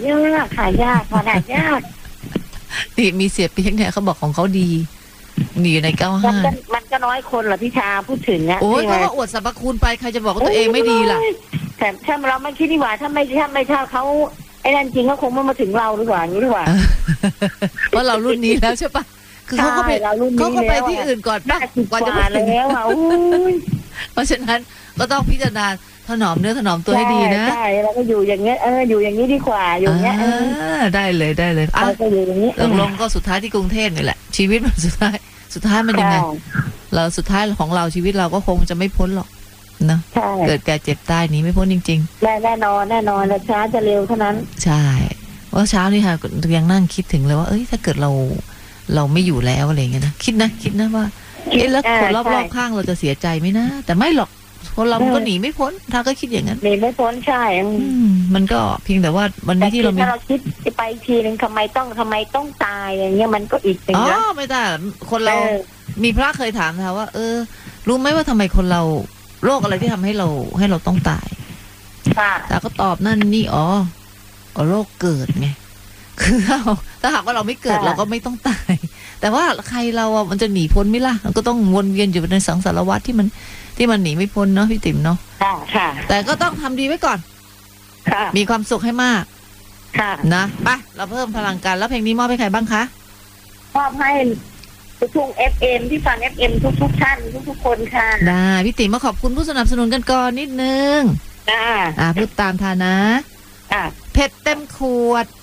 ยากขายยากขายยากนี่มีเสียเปียกเนี่ยเขาบอกของเขาดีอยู่ในมันก็น้อยคนเหรอพี่ชาพูดถึงนะโอ้ยเขาก็อวดสรรพคุณไปใครจะบอกว่าตัวเองไม่ดีล่ะแต่ถ้าเราไม่คิดดีกว่าถ้าเขาไอ้นั่นจริงเขาคงไม่มาถึงเราหรือเปล่าอย่างนี้หรือเปล่าเพราะเรารุ่นนี้แล้วใช่ปะคือเขาก็ไปที่อื่นก่อนป่ะกว่าจะมาแล้วเพราะฉะนั้นก็ต้องพิจารณาถนอมเนื้อถนอมตัวให้ดีนะใช่เราก็อยู่อย่างเงี้ยอยู่อย่างนี้ดีกว่าอยู่เงี้ยได้เลยเราก็อยู่อย่างนี้ลงก็สุดท้ายที่กรุงเทพนี่แหละชีวิตมันสุดท้ายมันยังไงเราสุดท้ายของเราชีวิตเราก็คงจะไม่พ้นหรอกนะเกิดแก่เจ็บตายหนีไม่พ้นจริงๆแน่นอนแล้วช้าจะเร็วเท่านั้นใช่ว่าเช้านี่ค่ะยังนั่งคิดถึงเลยว่าถ้าเกิดเราไม่อยู่แล้วอะไรเงี้ยนะคิดนะว่าแล้วคนรอบๆข้างเราจะเสียใจไหมนะแต่ไม่หรอกคนเราก็หนีไม่พ้นถ้าก็คิดอย่างนั้นหนีไม่พ้นใช่มันก็เพียงแต่ว่าวันนี้ที่เราคิดไปทีนึงทำไมต้องตายอย่างเงี้ยมันก็อีกอย่างนี้ไม่ได้คนเรามีพระเคยถามนะว่ารู้ไหมว่าทำไมคนเราโรคอะไรที่ทำให้เราต้องตายแต่ก็ตอบนั่นนี่โรคเกิดไงคือถ้าหากว่าเราไม่เกิดเราก็ไม่ต้องตายแต่ว่าใครเรามันจะหนีพ้นไหมล่ะมันก็ต้องวนเวียนอยู่ในสังสารวัฏที่มันหนีไม่พ้นเนาะพี่ติ๋มเนาะค่ะแต่ก็ต้องทำดีไว้ก่อนมีความสุขให้มากนะไปเราเพิ่มพลังกันแล้วเพลงนี้มอบให้ใครบ้างคะมอบให้ทุก FM ที่ฟัง FM ทุกท่านทุกคนค่ะได้พี่ติ๋มมาขอบคุณผู้สนับสนุนกันก่อนนิดนึงพูดตามทานะเผ็ดเต็มขวด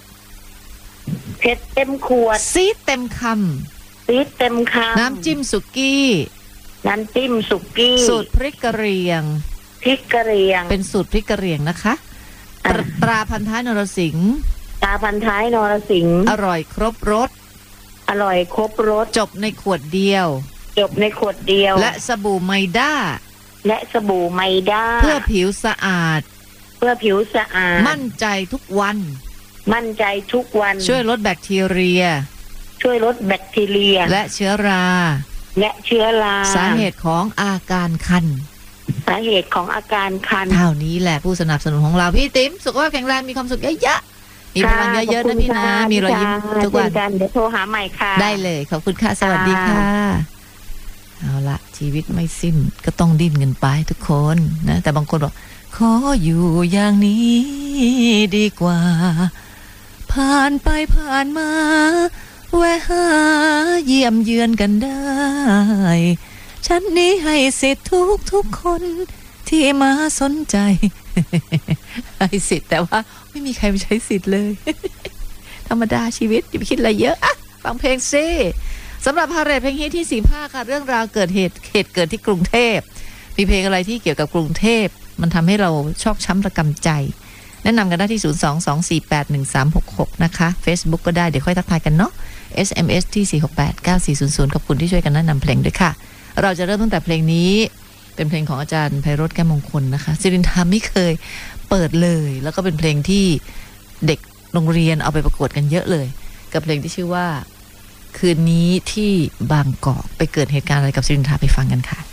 ซีดเต็มคำน้ำจิ้มสุกี้สูตรพริกกะเหรี่ยงเป็นสูตรพริกกะเหรี่ยงนะคะตราพันท้ายนรสิงห์อร่อยครบรสจบในขวดเดียวและสบู่ไมด้าเพื่อผิวสะอาดมั่นใจทุกวันช่วยลดแบคทีเรียและเชื้อราสาเหตุของอาการคันเท่านี้แหละผู้สนับสนุนของเราพี่ติ๋มสุขภาพแข็งแรงมีความสุขเยอะๆมีพลังเยอะๆนะพี่นะมีรอยยิ้มทุกวันเดี๋ยวโทรหาใหม่ค่ะได้เลยขอบคุณค่ะสวัสดีค่ะเอาละชีวิตไม่สิ้นก็ต้องดิ้นกันไปทุกคนนะแต่บางคนบอกขออยู่อย่างนี้ดีกว่าผ่านไปผ่านมาแวะหาเยี่ยมเยือนกันได้ฉันนี้ให้สิทธิ์ทุกคนที่มาสนใจ ให้สิทธิ์แต่ว่าไม่มีใครมาใช้สิทธิ์เลย ธรรมดาชีวิตอย่าไปคิดอะไรเยอะอะฟังเพลงซิสำหรับพาเรทเพลงฮิตที่45ค่ะเรื่องราวเกิดเหตุเกิดที่กรุงเทพมีเพลงอะไรที่เกี่ยวกับกรุงเทพมันทำให้เราชอกช้ำระกำใจแนะนำกันได้ที่022481366นะคะ Facebook ก็ได้เดี๋ยวค่อยทักทายกันเนาะ SMS ที่4689400ขอบคุณที่ช่วยกันแนะนำเพลงด้วยค่ะเราจะเริ่มตั้งแต่เพลงนี้เป็นเพลงของอาจารย์ไพโรจน์แก้วมงคลนะคะศิรินทราไม่เคยเปิดเลยแล้วก็เป็นเพลงที่เด็กโรงเรียนเอาไปประกวดกันเยอะเลยกับเพลงที่ชื่อว่าคืนนี้ที่บางกอกไปเกิดเหตุการณ์อะไรกับศิรินทราไปฟังกันค่ะ